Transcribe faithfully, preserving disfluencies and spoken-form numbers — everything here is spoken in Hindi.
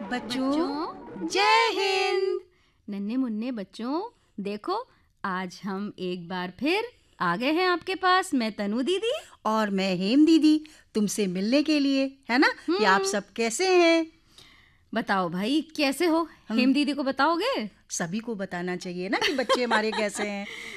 बच्चों जय हिंद। नन्हे मुन्ने बच्चों, देखो आज हम एक बार फिर आ गए हैं आपके पास। मैं तनु दीदी और मैं हेम दीदी तुमसे मिलने के लिए, है ना। कि आप सब कैसे हैं? बताओ भाई, कैसे हो? हम हेम दीदी को बताओगे? सभी को बताना चाहिए ना कि बच्चे हमारे कैसे हैं।